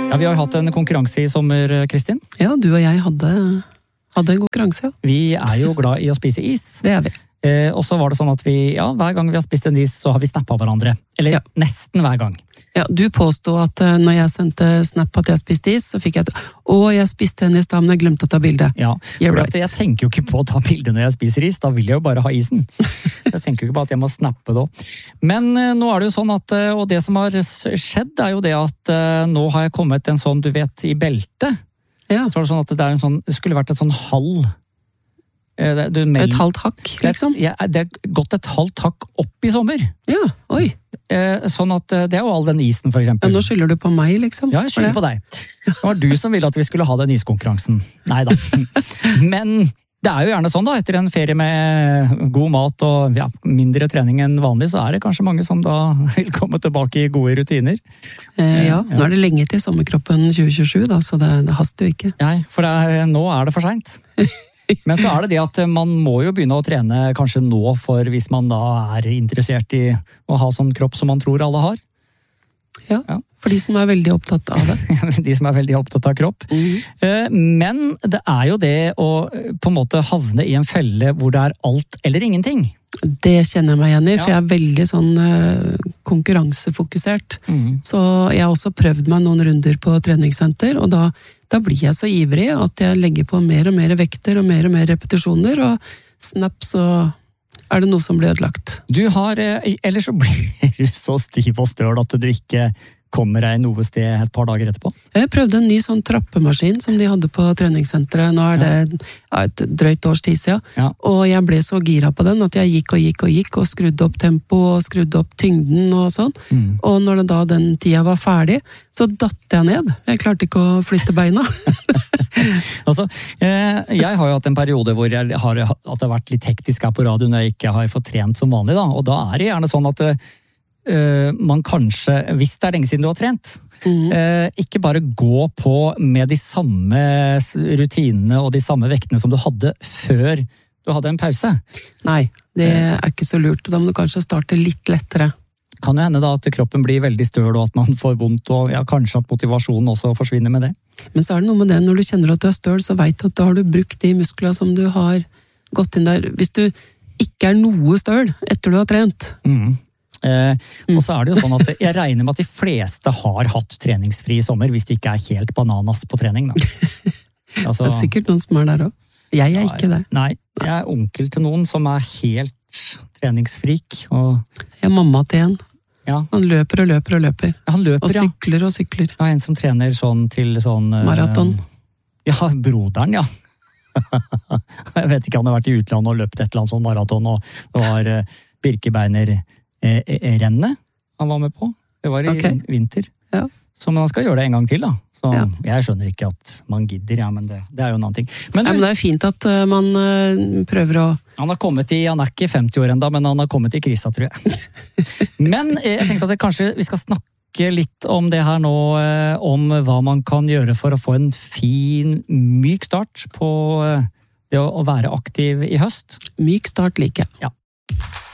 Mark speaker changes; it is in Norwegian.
Speaker 1: Ja, vi har jo hatt en konkurranse i sommer, Kristin.
Speaker 2: Ja, du og jeg hadde en konkurranse, ja.
Speaker 1: Vi er jo glad i å spise is.
Speaker 2: Det er vi.
Speaker 1: Og så var det sånn at hver gang vi har spist en is, så har vi snappet hverandre. Eller nesten hver gang.
Speaker 2: Ja, du påstod at når jeg sendte snap at jeg spiste is, så fikk jeg jeg spiste en is da, men jeg glemte å ta bilde.
Speaker 1: Ja, for jeg tenker jo ikke på å ta bilde når jeg spiser is, da vil jeg jo bare ha isen. Jeg tenker jo ikke på at jeg må snappe da. Men nå er det jo sånn at, og det som har skjedd er jo det at nå har jeg kommet en sånn, du vet, i beltet.
Speaker 2: Ja.
Speaker 1: Så er det sånn at det skulle vært et sånn halv.
Speaker 2: Et halvt hakk, liksom?
Speaker 1: Det er gått et halvt hakk opp i sommer.
Speaker 2: Ja, oi.
Speaker 1: Sånn at det er jo all den isen, for eksempel.
Speaker 2: Ja, nå skylder du på meg, liksom?
Speaker 1: Ja, jeg skylder på deg. Det var du som ville at vi skulle ha den iskonkurransen. Neida. Men det er jo gjerne sånn da, etter en ferie med god mat og mindre trening enn vanlig, så er det kanskje mange som da vil komme tilbake i gode rutiner.
Speaker 2: Ja, nå er det lenge til sommerkroppen 2027 da, så det haster jo ikke.
Speaker 1: Nei, for nå er det for sent. Men så er det at man må jo begynne å trene kanskje nå, for hvis man da er interessert i å ha sånn kropp som man tror alle har.
Speaker 2: Ja, for de som er veldig opptatt av det.
Speaker 1: De som er veldig opptatt av kropp. Men det er jo det å på en måte havne i en felle hvor det er alt eller ingenting.
Speaker 2: Det kjenner jeg meg igjen i, for jeg er veldig sånn konkurransefokusert. Så jeg har også prøvd meg noen runder på treningssenter, og da blir jeg så ivrig at jeg legger på mer og mer vekter og mer repetisjoner, og snap så er det noe som blir ødelagt. Eller så blir du så stiv og støl at du ikke kommer deg noe sted et par dager etterpå? Jeg prøvde en ny sånn trappemaskin som de hadde på treningssenteret. Nå er det et drøyt års tid siden. Ja. Og jeg ble så gira på den at jeg gikk og skrudde opp tempo og skrudde opp tyngden og sånn. Og når da den tida var ferdig, så datt jeg ned. Jeg klarte ikke å flytte beina.
Speaker 1: Altså, jeg har jo hatt en periode hvor at det har vært litt hektisk her på radio når jeg ikke har fått trent som vanlig, da. Og da er det gjerne sånn at man kanskje, hvis det er lenge siden du har trent, ikke bare gå på med de samme rutinene og de samme vektene som du hadde før du hadde en pause. Nei, det er ikke så lurt. Da må du kanskje starte litt lettere. Kan jo hende da at kroppen blir veldig støl og at man får vondt, og kanskje at motivasjonen også forsvinner med det. Men så er det noe med det, når du kjenner at du er støl, så vet du at da har du brukt de musklene som du har gått inn der. Hvis du ikke er noe støl etter du har trent, og så er det jo sånn at jeg regner med at de fleste har hatt treningsfri i sommer, hvis de ikke er helt bananas på trening. Da. Altså, det er sikkert noen som er der også. Jeg er ikke det. Nei, jeg er onkel til noen som er helt treningsfrik. Jeg er mamma til en. Ja. Han løper og løper og løper. Han løper, og sykler og sykler. Ja, en som trener sånn til sånn maraton. Ja, broderen, ja. Jeg vet ikke, han har vært i utlandet og løpt et eller annet sånn maraton, og det var Birkebeiner rennet han var med på. Det var i vinter. Ja. Så man skal gjøre det en gang til, da. Så jeg skjønner ikke at man gidder, men det er jo en annen ting. Men det er fint at man prøver å... Han er ikke 50 år enda, men han har kommet i krisa, tror jeg. Men jeg tenkte at kanskje vi skal snakke litt om det her nå, om hva man kan gjøre for å få en fin, myk start på det å være aktiv i høst. Myk start liker jeg. Ja.